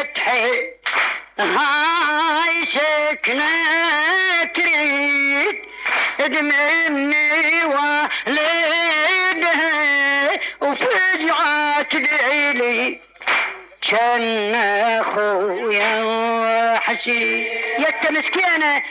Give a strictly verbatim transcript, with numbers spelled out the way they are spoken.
تحي هاي سكنة تريد مني والدها وفجعة تدعيلي كان اخويا وحشي يا مسكينة